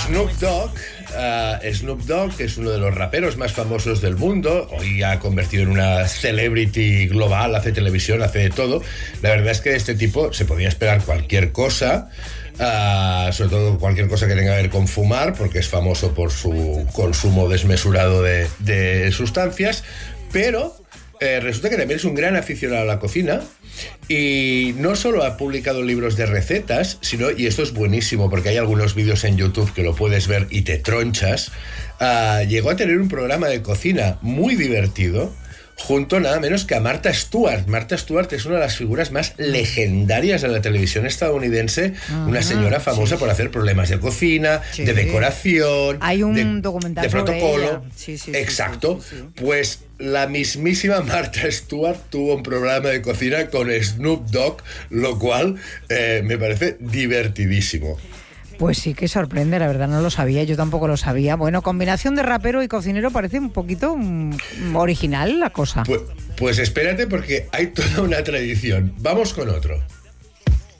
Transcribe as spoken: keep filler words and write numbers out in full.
Snoop Dogg, uh, Snoop Dogg es uno de los raperos más famosos del mundo. Hoy ha convertido en una celebrity global, hace televisión, hace de todo. La verdad es que de este tipo se podía esperar cualquier cosa, uh, sobre todo cualquier cosa que tenga que ver con fumar, porque es famoso por su consumo desmesurado de, de sustancias, pero eh, resulta que también es un gran aficionado a la cocina. Y no solo ha publicado libros de recetas, sino, y esto es buenísimo porque hay algunos vídeos en YouTube que lo puedes ver y te tronchas, uh, llegó a tener un programa de cocina muy divertido junto nada menos que a Martha Stewart. Martha Stewart es una de las figuras más legendarias de la televisión estadounidense, uh-huh, una señora famosa sí, por hacer problemas de cocina, sí, de decoración, hay un de, documental de protocolo. Sí, sí, exacto. Sí, sí, sí. Pues la mismísima Martha Stewart tuvo un programa de cocina con Snoop Dogg, lo cual eh, me parece divertidísimo. Pues sí que sorprende, la verdad no lo sabía, yo tampoco lo sabía. Bueno, combinación de rapero y cocinero parece un poquito um, original la cosa. Pues, pues espérate porque hay toda una tradición. Vamos con otro.